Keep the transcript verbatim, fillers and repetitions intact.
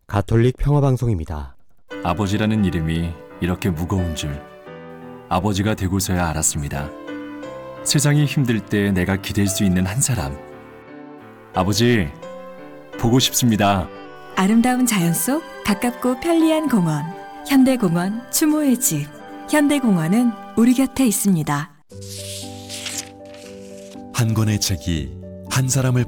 가톨릭 평화방송입니다. 아버지라는 이름이 이렇게 무거운 줄 아버지가 되고서야 알았습니다. 세상이 힘들 때 내가 기댈 수 있는 한 사람. 아버지, 보고 싶습니다. 아름다운 자연 속 가깝고 편리한 공원. 현대공원 추모의 집. 현대공원은 우리 곁에 있습니다. 한 권의 책이 한 사람을